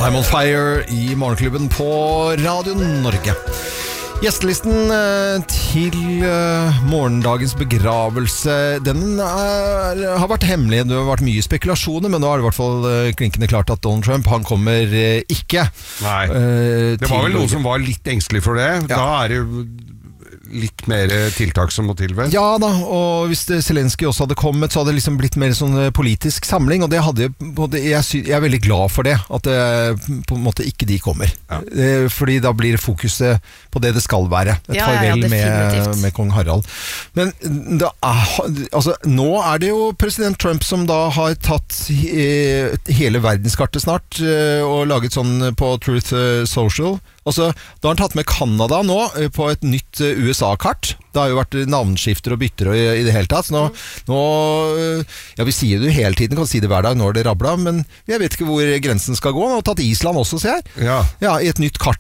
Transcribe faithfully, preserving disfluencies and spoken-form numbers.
I'm on fire i Morgenklubben på Radio Norge. Gjestelisten til morgendagens begravelse, den er, har vært hemmelig. Det har vært mye spekulasjoner, men nå er det i hvert fall klinkende klart at Donald Trump, han kommer ikke. Nei, det var vel noen som var litt engstelig for det. Ja. Da er det litt mer tiltak som må til, vel? Ja da, og hvis Zelensky også hadde kommet, så hadde det liksom blitt mer sånn politisk samling, og det hadde jeg, jeg er veldig glad for det, at det, på en måte ikke de kommer. Ja. Fordi da blir fokuset på det det skal være. Et ja, farvel ja, med, med kong Harald. Men da er, altså, nå er det jo president Trump som da har tatt hele verdenskartet snart, og laget sånn på Truth Social. Altså, da har han tatt med Kanada nå på et nytt U S A-kart. Det har jo vært navnskifter og bytter og i, i det hele tatt. Så nå, nå, ja, vi sier det jo hele tiden, kan si det hver dag når det rabla, men jeg vet ikke hvor grensen skal gå. Han har tatt Island også, ser jeg. Ja. Ja, i et nytt kart